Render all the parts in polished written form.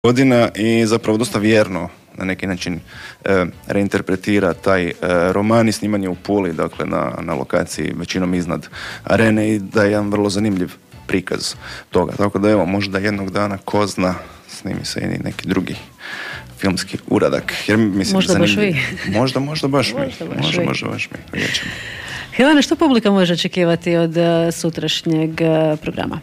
godina i zapravo dosta vjerno na neki način reinterpretira taj roman i snimanje u Puli, dakle na lokaciji većinom iznad arene, i da je jedan vrlo zanimljiv prikaz toga. Tako da evo, možda jednog dana, ko zna, snimi se i neki drugi filmski uradak. Jer, mislim, možda baš vi. Možda baš mi. Vidjet ćemo. Helena, što publika može očekivati od sutrašnjeg programa?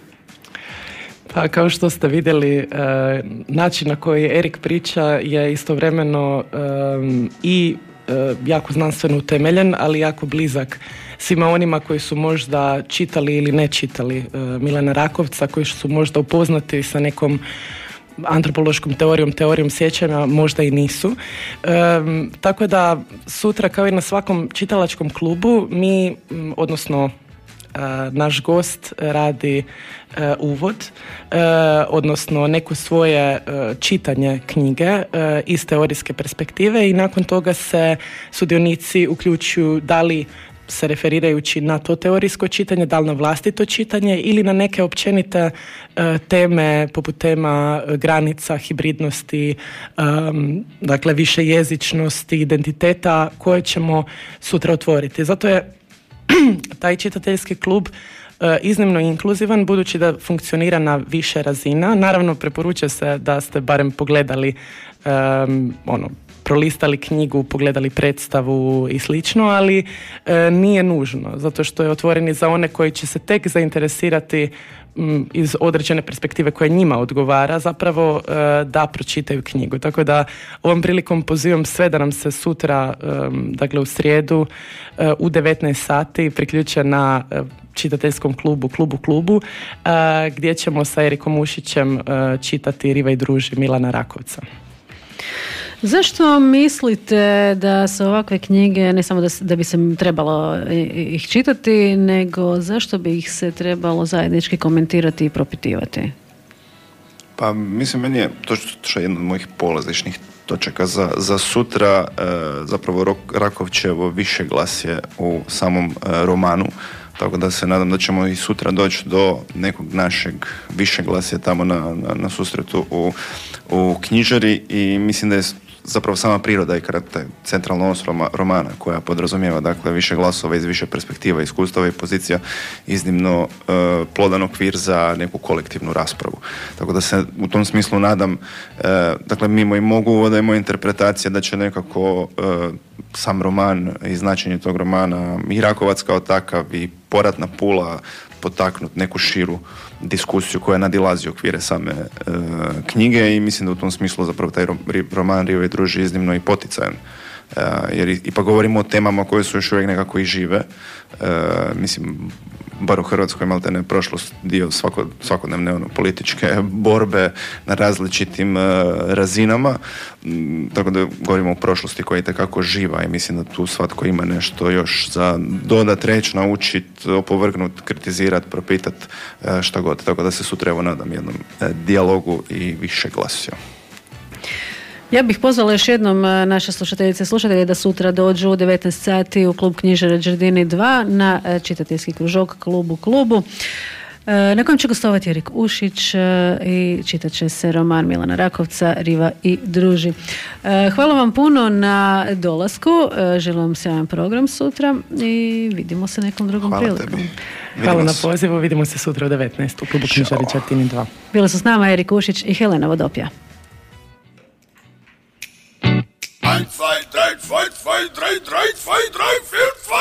Pa kao što ste vidjeli, način na koji Erik priča je istovremeno i jako znanstveno utemeljen, ali jako blizak svima onima koji su možda čitali ili ne čitali Milana Rakovca, koji su možda upoznati sa nekom antropološkom teorijom sjećanja, možda i nisu. Tako da sutra, kao i na svakom čitalačkom klubu, mi, odnosno naš gost, radi uvod, odnosno neko svoje čitanje knjige iz teorijske perspektive, i nakon toga se sudionici uključuju da li se referirajući na to teorijsko čitanje, da li na vlastito čitanje ili na neke općenite teme poput tema granica, hibridnosti, dakle višejezičnosti, identiteta, koje ćemo sutra otvoriti. Zato je taj čitateljski klub iznimno inkluzivan, budući da funkcionira na više razina. Naravno, preporučuje se da ste barem pogledali, prolistali knjigu, pogledali predstavu i slično, ali nije nužno, zato što je otvoren i za one koji će se tek zainteresirati iz određene perspektive koja njima odgovara, zapravo da pročitaju knjigu. Tako da ovom prilikom pozivam sve da nam se sutra, dakle u srijedu u 19 sati priključe na čitateljskom klubu, gdje ćemo sa Erikom Ušićem čitati Riva i druži Milana Rakovca. Zašto mislite da se ovakve knjige, ne samo da bi se trebalo ih čitati, nego zašto bi ih se trebalo zajednički komentirati i propitivati? Pa mislim, meni je to što je jedna od mojih polazišnih točaka za sutra, zapravo Rakovčevo višeglasje u samom romanu. Tako da se nadam da ćemo i sutra doći do nekog našeg višeglasja tamo na susretu u knjižari, i mislim da je zapravo sama priroda i centralna os romana, koja podrazumijeva, dakle, više glasova iz više perspektiva, iskustava i pozicija, iznimno plodan okvir za neku kolektivnu raspravu. Tako da se u tom smislu nadam, dakle, mimo i mogu uvoda i moja interpretacija da će nekako sam roman i značenje tog romana i Rakovac kao takav i Poratna Pula potaknut neku širu diskusiju koja nadilazi okvire same knjige, i mislim da u tom smislu zapravo taj roman Riva i druži iznimno i poticajan. Jer ipak govorimo o temama koje su još uvijek nekako i žive. Mislim, bar u Hrvatskoj maltene prošlost dio svakodnevne političke borbe na različitim razinama, tako da govorimo o prošlosti koja je itekako živa, i mislim da tu svatko ima nešto još za dodat, reći, naučiti, opovrgnut, kritizirat, propitat, šta god. Tako da se sutra evo nadam jednom dijalogu i više glasio. Ja bih pozvala još jednom naše slušateljice i slušatelje da sutra dođu u 19 sati u klub knjižare Đerdini 2 na čitateljski kružok klubu. Na kojem će gostovati Erik Ušić i čitat će se roman Milana Rakovca Riva i druži. Hvala vam puno na dolasku, želim vam sjajan program sutra i vidimo se nekom drugom prilikom. Hvala na pozivu, vidimo se sutra u 19 u klubu knjižare Đerdini 2. Bili su s nama Erik Ušić i Helena Vodopja. 1, 2, 3, 2, 2, 3, 3, 2, 3, 4, 5.